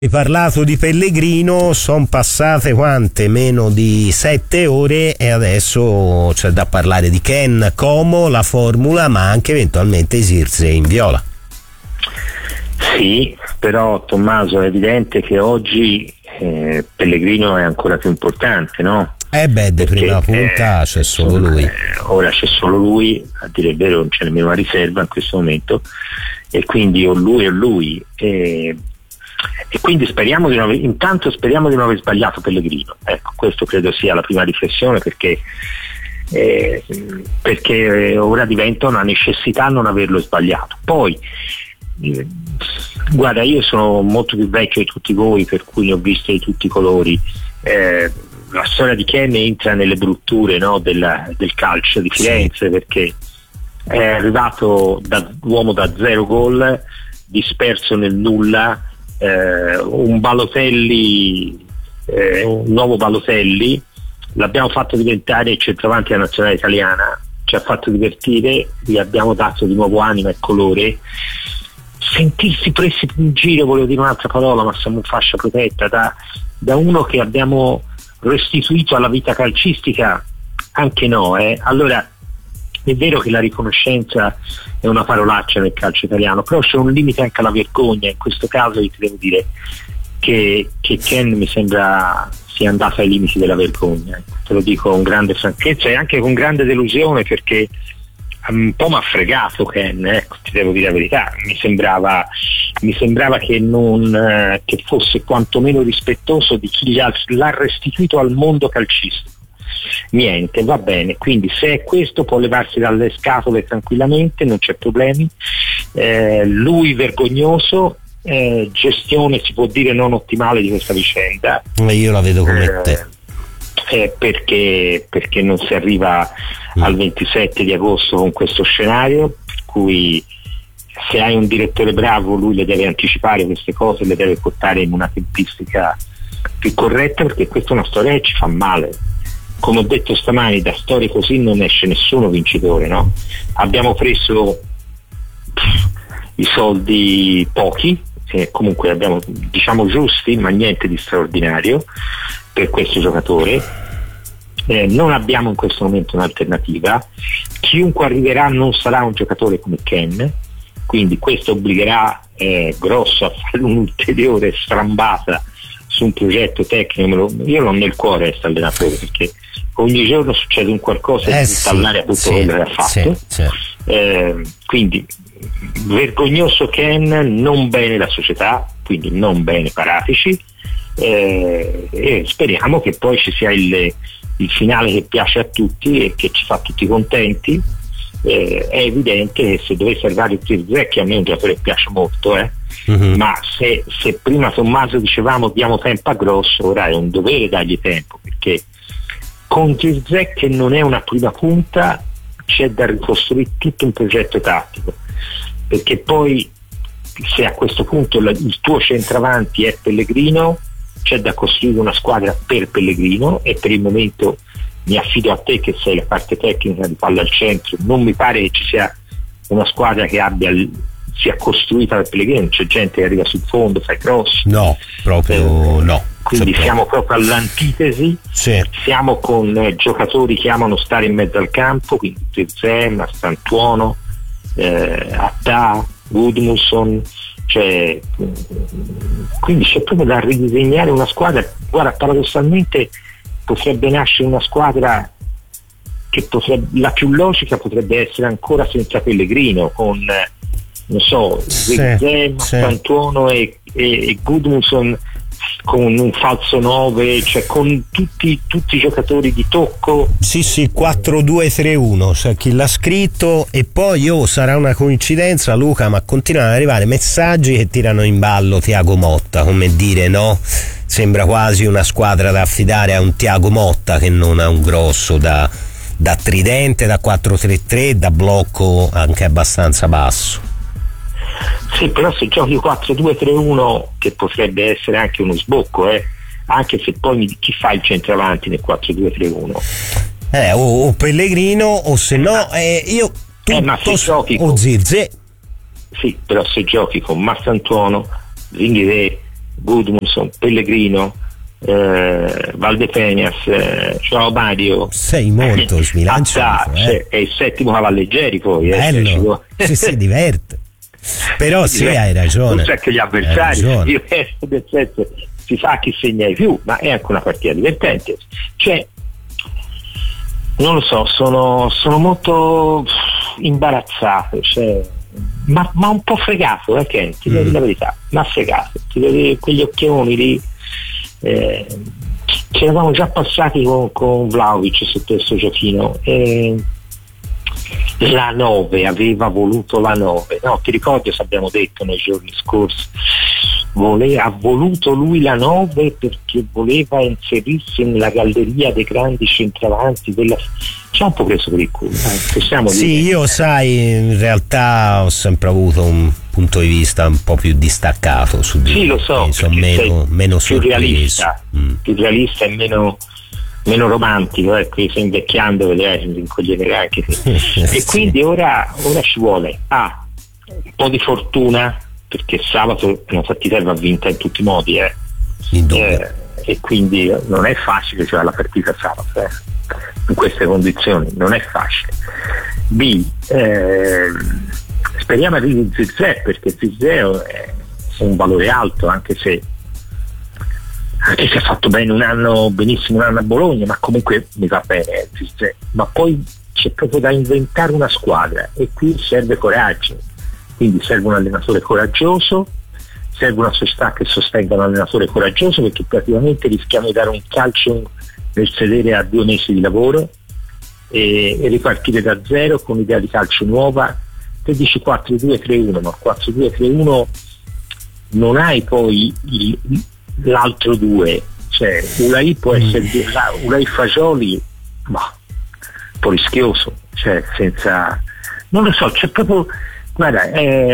Hai parlato di Pellegrino, sono passate quante? Meno di 7 ore e adesso c'è da parlare di Ken, Como, la formula, ma anche eventualmente Sirze in viola. Sì, però Tommaso è evidente che oggi Pellegrino è ancora più importante, no? De prima punta c'è solo lui. Ora c'è solo lui, a dire il vero non c'è nemmeno una riserva in questo momento, e quindi o lui. E quindi speriamo di non aver sbagliato Pellegrino. Ecco, questo credo sia la prima riflessione, perché ora diventa una necessità non averlo sbagliato. Poi guarda, io sono molto più vecchio di tutti voi, per cui ne ho viste di tutti i colori. La storia di Ken entra nelle brutture, no, del calcio di Firenze, perché è arrivato da uomo da 0 gol, disperso nel nulla, un nuovo Balotelli, l'abbiamo fatto diventare centravanti della nazionale italiana, ci ha fatto divertire, gli abbiamo dato di nuovo anima e colore. Sentirsi presi in giro, volevo dire un'altra parola, ma siamo in fascia protetta, da uno che abbiamo restituito alla vita calcistica, anche no, allora è vero che la riconoscenza è una parolaccia nel calcio italiano, però c'è un limite anche alla vergogna. In questo caso io ti devo dire che Ken mi sembra sia andato ai limiti della vergogna, te lo dico con grande franchezza e anche con grande delusione, perché un po' mi ha fregato Ken, ti devo dire la verità. Mi sembrava che fosse quantomeno rispettoso di chi l'ha restituito al mondo calcistico. Niente, va bene, quindi se è questo può levarsi dalle scatole tranquillamente, non c'è problemi. Lui vergognoso, gestione si può dire non ottimale di questa vicenda. Io la vedo come te. Perché non si arriva al 27 di agosto con questo scenario, per cui se hai un direttore bravo lui le deve anticipare queste cose, le deve portare in una tempistica più corretta, perché questa è una storia che ci fa male. Come ho detto stamani, da storie così non esce nessuno vincitore, no? Abbiamo preso i soldi pochi, comunque abbiamo, diciamo, giusti, ma niente di straordinario per questo giocatore. Non abbiamo in questo momento un'alternativa. Chiunque arriverà non sarà un giocatore come Ken, quindi questo obbligherà Grosso a fare un'ulteriore strambata su un progetto tecnico. Io l'ho nel cuore questo allenatore, perché ogni giorno succede un qualcosa di installare a tutto quello che ha fatto. Quindi vergognoso Ken, non bene la società, quindi non bene Paratici, e speriamo che poi ci sia il finale che piace a tutti e che ci fa tutti contenti. È evidente che se dovesse arrivare il Zirze, che a me è un giocatore che piace molto, ma se prima Tommaso dicevamo diamo tempo a Grosso, ora è un dovere dargli tempo, perché con Zirze, che non è una prima punta, c'è da ricostruire tutto un progetto tattico, perché poi se a questo punto il tuo centravanti è Pellegrino, c'è da costruire una squadra per Pellegrino, e per il momento mi affido a te che sei la parte tecnica di palla al centro. Non mi pare che ci sia una squadra che sia costruita per Pellegrino, c'è gente che arriva sul fondo, fa i cross. No, proprio no. Quindi siamo proprio all'antitesi. Siamo con giocatori che amano stare in mezzo al campo, quindi Zirze, Mastantuono, Attà, Gudmundsson, quindi c'è proprio da ridisegnare una squadra. Guarda, paradossalmente potrebbe nascere una squadra che la più logica potrebbe essere ancora senza Pellegrino, con non so, Zirze, Mastantuono e Gudmundsson con un falso 9, cioè con tutti i giocatori di tocco. Sì, 4-2-3-1, cioè chi l'ha scritto. E poi sarà una coincidenza, Luca, ma continuano ad arrivare messaggi che tirano in ballo Thiago Motta, come dire, no? Sembra quasi una squadra da affidare a un Thiago Motta che non a un Grosso, da tridente, da 4-3-3, da blocco anche abbastanza basso. Sì, però se giochi 4-2-3-1, che potrebbe essere anche uno sbocco, anche se poi chi fa il centravanti nel 4-2-3-1? O Pellegrino, o se no ma se giochi o Zirze. Sì, però se giochi con Mastantuono, Zinghiré, Gudmundsson, Pellegrino, Valdepeñas, ciao Mario. Sei molto sbilanciato, è il settimo Cavalleggeri poi. Bello, si diverte. Però sì, hai ragione. Non che gli avversari, nel senso, si sa chi segna di più, ma è anche una partita divertente. Cioè, non lo so, sono molto imbarazzato, cioè, ma un po' fregato, Ken, ti devo dire la verità, ma fregato, ti devo dire, quegli occhioni lì, ci eravamo già passati con Vlahovic su questo giochino, la 9, aveva voluto la 9, no, ti ricordi se abbiamo detto nei giorni scorsi, ha voluto lui la 9 perché voleva inserirsi nella galleria dei grandi centravanti c'è un po' preso per il culo, possiamo dire. Sì, io sai, in realtà ho sempre avuto un punto di vista un po' più distaccato su di sì, lo so, sono meno più realista, più realista e meno romantico, ecco, io sto invecchiando, vedrai, mi incoglionerai anche te. E quindi ora ci vuole un po' di fortuna, perché sabato è una partita che va vinta in tutti i modi, e quindi non è facile giocare la partita sabato, in queste condizioni non è facile. B, speriamo arrivi Zizè, perché Zizè è un valore alto, anche se ha fatto bene benissimo un anno a Bologna, ma comunque mi va bene Zizè. Ma poi c'è proprio da inventare una squadra, e qui serve coraggio, quindi serve un allenatore coraggioso, serve una società che sostenga un allenatore coraggioso, perché praticamente rischiamo di dare un calcio nel sedere a 2 mesi di lavoro e ripartire da zero con un'idea di calcio nuova. Te dici 4-2-3-1, ma 4-2-3-1 non hai poi l'altro 2, cioè Ulai può essere Ulai Fagioli, ma un po' rischioso, cioè senza, non lo so, c'è proprio, guarda,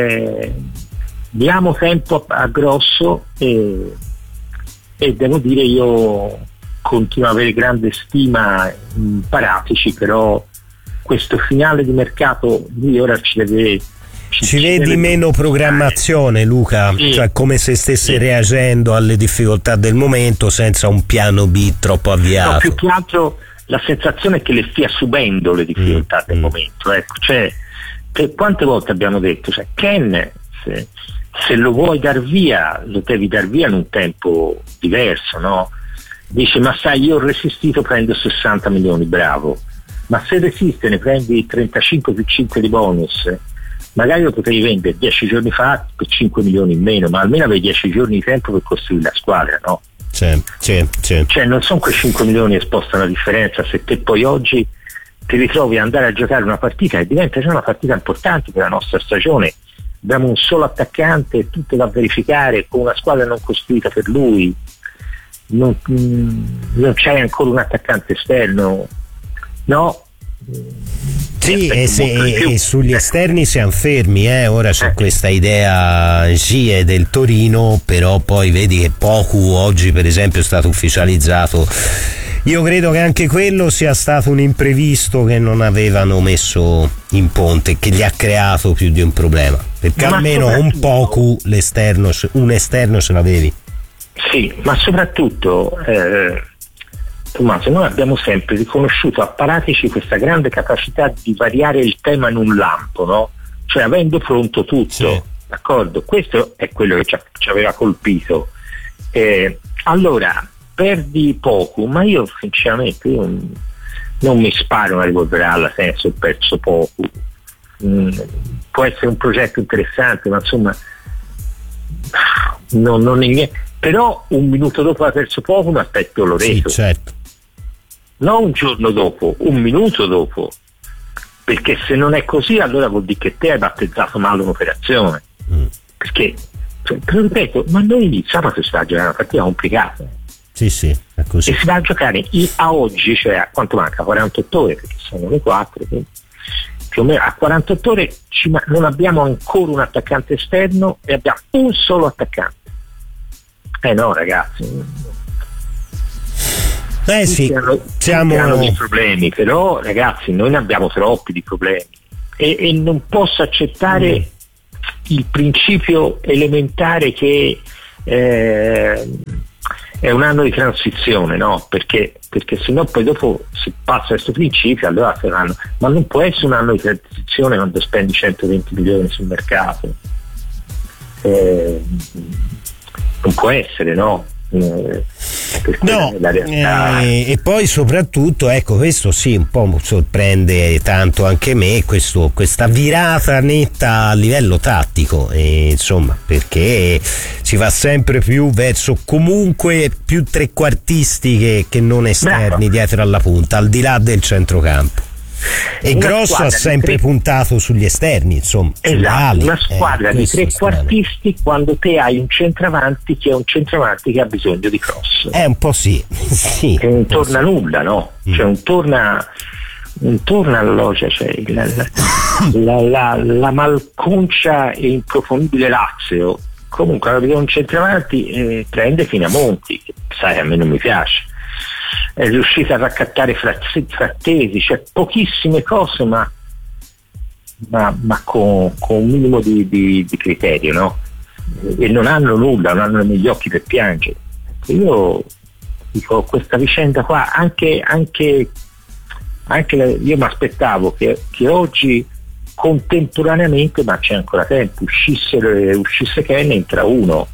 diamo tempo a Grosso, e devo dire, io continuo ad avere grande stima in Paratici, però questo finale di mercato lui ora ci vedi meno programmazione, Luca, sì. Cioè come se stesse reagendo alle difficoltà del momento senza un piano B troppo avviato. No, più che altro la sensazione è che le stia subendo le difficoltà del momento, ecco, cioè, quante volte abbiamo detto, cioè, Ken, se lo vuoi dar via, lo devi dar via in un tempo diverso, no? Dice, ma sai, io ho resistito, prendo 60 milioni, bravo, ma se resiste ne prendi 35 più 5 di bonus, magari lo potevi vendere 10 giorni fa per 5 milioni in meno, ma almeno avevi 10 giorni di tempo per costruire la squadra, no? Sì. Cioè non sono quei 5 milioni che spostano la differenza, se te poi oggi ti ritrovi ad andare a giocare una partita e diventa già una partita importante per la nostra stagione, abbiamo un solo attaccante, tutto da verificare, con una squadra non costruita per lui, non c'è ancora un attaccante esterno, no? Sì, e sugli esterni siamo fermi, ora c'è questa idea GIE del Torino, però poi vedi che Poku oggi per esempio è stato ufficializzato. Io credo che anche quello sia stato un imprevisto che non avevano messo in ponte, che gli ha creato più di un problema, perché almeno un Poku un esterno ce l'avevi. Sì, ma soprattutto Tommaso, noi abbiamo sempre riconosciuto a Paratici questa grande capacità di variare il tema in un lampo, no? Cioè avendo pronto tutto, sì. D'accordo? Questo è quello che ci aveva colpito. Allora, perdi Poku, ma io sinceramente non mi sparo una rivolveralla senso ho perso Poku. Può essere un progetto interessante, ma insomma non è niente. Però un minuto dopo aver perso Poku mi aspetto Loreto. Sì, certo. Non un giorno dopo, un minuto dopo, perché se non è così allora vuol dire che te hai battezzato male un'operazione, perché ripeto, ma noi sabato si va a giocare una partita complicata, sì, è così, e si va a giocare a oggi, cioè a quanto manca? 48 ore, perché sono le 4, quindi più o meno a 48 ore non abbiamo ancora un attaccante esterno e abbiamo un solo attaccante. No ragazzi, sì, hanno dei problemi, però ragazzi noi ne abbiamo troppi di problemi e non posso accettare il principio elementare che è un anno di transizione, no? Perché sennò poi dopo si passa a questo principio, allora saranno, ma non può essere un anno di transizione quando spendi 120 milioni sul mercato, non può essere, no? No, la realtà. E poi soprattutto, ecco, questo sì, un po' sorprende tanto anche me, questa virata netta a livello tattico, insomma, perché si va sempre più verso comunque più trequartisti che non esterni dietro alla punta, al di là del centrocampo. E Grosso ha sempre puntato sugli esterni, insomma. Esatto, una squadra di trequartisti quando te hai un centravanti che ha bisogno di cross. Un po' sì. Che non torna nulla, no? Cioè non torna alla loggia, cioè la malconcia e improponibile Lazio. Comunque un centravanti prende Finamonti, che sai, a me non mi piace. È riuscita a raccattare Frattesi, cioè pochissime cose ma con un minimo di criterio, no? E non hanno nulla, non hanno negli occhi per piangere. Io dico, questa vicenda qua anche io mi aspettavo che oggi contemporaneamente, ma c'è ancora tempo, uscisse Ken, entra uno.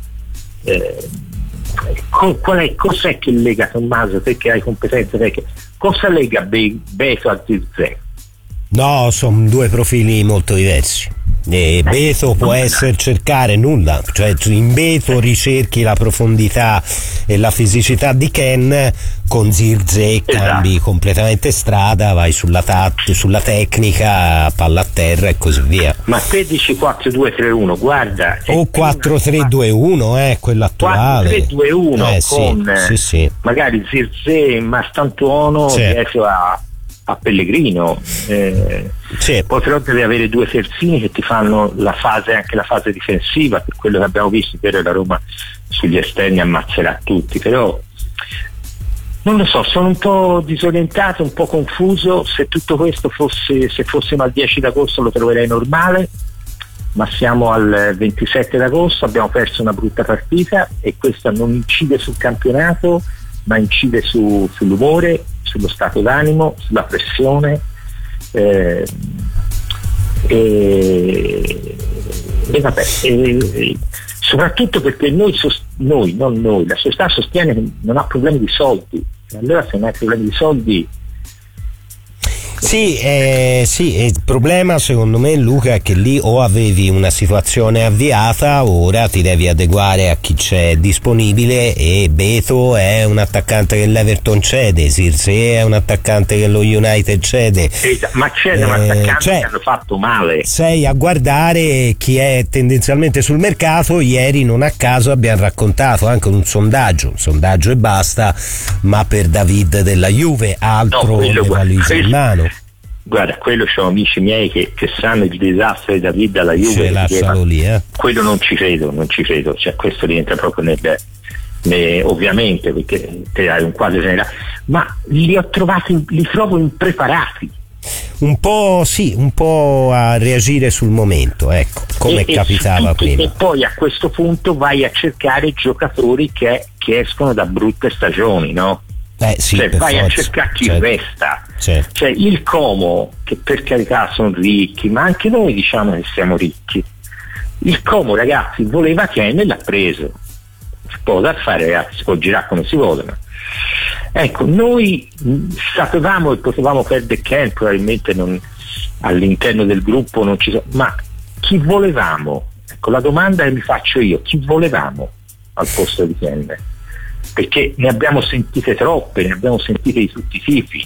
Cos'è che lega Tommaso, te che hai competenze tecniche, cosa lega Beto a Zirkzee? No, sono due profili molto diversi. Beto può essere cercare nulla, cioè in Beto ricerchi la profondità e la fisicità di Ken, con Zirkzee cambi completamente strada, vai sulla tecnica, palla a terra e così via. Ma te dici 4-2-3-1, guarda, o 4-3-2-1, quello attuale 4-3-2-1 con sì. magari Zirkzee, Mastantuono dietro a Pellegrino, potrebbero devi avere due terzini che ti fanno anche la fase difensiva, per quello che abbiamo visto, che la Roma sugli esterni ammazzerà tutti, però non lo so, sono un po' disorientato, un po' confuso. Se tutto questo se fossimo al 10 d'agosto lo troverei normale, ma siamo al 27 d'agosto, abbiamo perso una brutta partita e questa non incide sul campionato, ma incide sull'umore, sullo stato d'animo, sulla pressione, e vabbè, soprattutto perché noi, la società sostiene che non ha problemi di soldi, allora se non hai problemi di soldi. Sì, il problema secondo me, Luca, è che lì o avevi una situazione avviata, ora ti devi adeguare a chi c'è disponibile, e Beto è un attaccante che l'Everton cede, Zirkzee è un attaccante che lo United cede. Ma c'è un attaccante che hanno fatto male. Sei a guardare chi è tendenzialmente sul mercato. Ieri non a caso abbiamo raccontato anche un sondaggio e basta, ma per David della Juve, altro le valigie in mano. Guarda, quello sono amici miei che sanno il disastro di David alla Juve, lì, quello non ci credo, cioè questo rientra proprio ovviamente, perché te hai un quadro generale, ma li trovo impreparati. Un po' a reagire sul momento, ecco, come capitava prima. E poi a questo punto vai a cercare giocatori che escono da brutte stagioni, no? Cioè vai a cercare chi resta, cioè il Como, che per carità sono ricchi, ma anche noi diciamo che siamo ricchi. Il Como, ragazzi, voleva Ken e l'ha preso. Si può da fare, ragazzi, si può girare come si vuole, ma ecco, noi sapevamo e potevamo perdere Ken, probabilmente all'interno del gruppo non ci sono, ma chi volevamo? Ecco, la domanda che mi faccio io, chi volevamo al posto di Ken? Perché ne abbiamo sentite troppe, ne abbiamo sentite di tutti i tipi,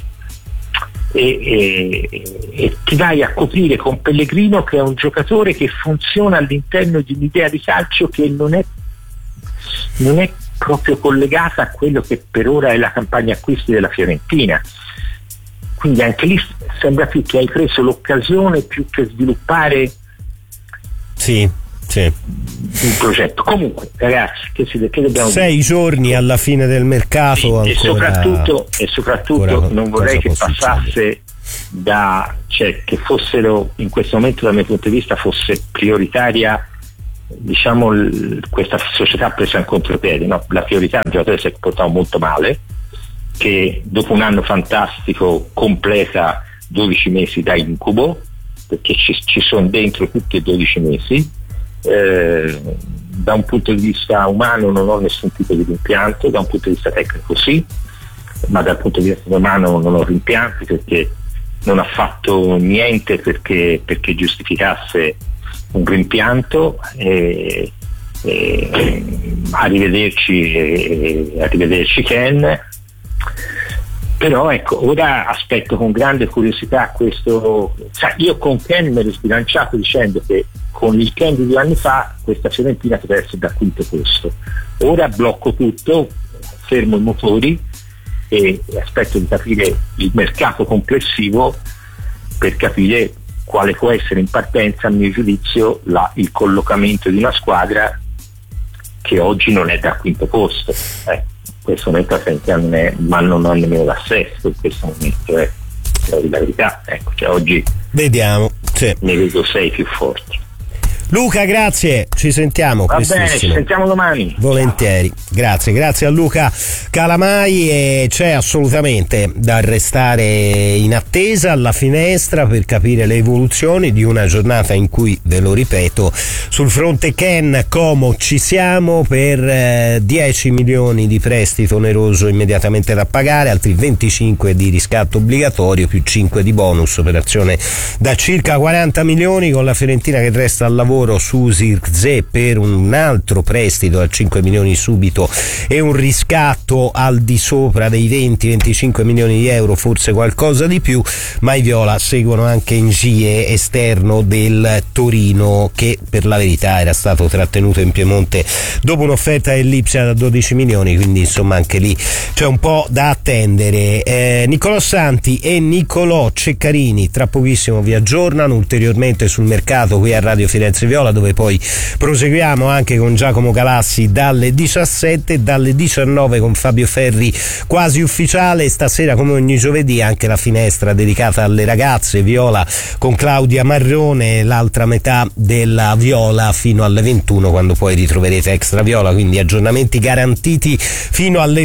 e ti vai a coprire con Pellegrino, che è un giocatore che funziona all'interno di un'idea di calcio che non è proprio collegata a quello che per ora è la campagna acquisti della Fiorentina, quindi anche lì sembra più che hai preso l'occasione più che sviluppare un progetto. Comunque ragazzi, che dobbiamo 6 giorni alla fine del mercato, e soprattutto non vorrei che passasse che fossero in questo momento, dal mio punto di vista, fosse prioritaria diciamo questa società ha preso in contropiede, no? La Fiorità, il giocatore si è portato molto male, che dopo un anno fantastico completa 12 mesi da incubo, perché ci sono dentro tutti e 12 mesi. Da un punto di vista umano non ho nessun tipo di rimpianto, da un punto di vista tecnico sì, ma dal punto di vista umano non ho rimpianti, perché non ha fatto niente perché giustificasse un rimpianto. Arrivederci Ken. Però ecco, ora aspetto con grande curiosità questo. Io con Ken mi ero sbilanciato dicendo che con il Ken di 2 anni fa questa Fiorentina poteva essere da quinto posto. Ora blocco tutto, fermo i motori e aspetto di capire il mercato complessivo per capire quale può essere in partenza, a mio giudizio, il collocamento di una squadra che oggi non è da quinto posto. Questo momento ma non ho nemmeno l'assesto in questo momento, la verità. Ecco, cioè oggi vediamo, sì. Ne vedo 6 più forti. Luca, grazie, ci sentiamo. Va bene, ci sentiamo domani. Volentieri, grazie a Luca Calamai, e c'è assolutamente da restare in attesa alla finestra per capire le evoluzioni di una giornata in cui, ve lo ripeto, sul fronte Ken Como ci siamo per 10 milioni di prestito oneroso immediatamente da pagare, altri 25 di riscatto obbligatorio più 5 di bonus, operazione da circa 40 milioni, con la Fiorentina che resta al lavoro su Zirkzee per un altro prestito a 5 milioni subito e un riscatto al di sopra dei 20-25 milioni di euro, forse qualcosa di più, ma i viola seguono anche Ngie, esterno del Torino, che per la verità era stato trattenuto in Piemonte dopo un'offerta dell'Ipsia da 12 milioni, quindi insomma anche lì c'è un po' da attendere. Nicolò Santi e Nicolò Ceccarini tra pochissimo vi aggiornano ulteriormente sul mercato qui a Radio Firenze Viola, dove poi proseguiamo anche con Giacomo Galassi dalle 17, dalle 19 con Fabio Ferri quasi ufficiale. Stasera, come ogni giovedì, anche la finestra dedicata alle ragazze Viola con Claudia Marrone, l'altra metà della Viola fino alle 21, quando poi ritroverete Extra Viola, quindi aggiornamenti garantiti fino alle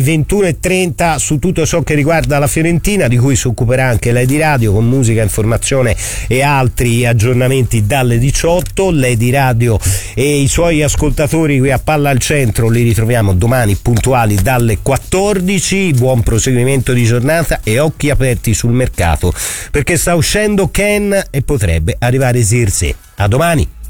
21:30 su tutto ciò che riguarda la Fiorentina, di cui si occuperà anche Lady Radio con musica, informazione e altri aggiornamenti dalle 18. Lady Radio e i suoi ascoltatori qui a Palla al Centro li ritroviamo domani puntuali dalle 14. Buon proseguimento di giornata e occhi aperti sul mercato, perché sta uscendo Ken e potrebbe arrivare Zirkzee. A domani.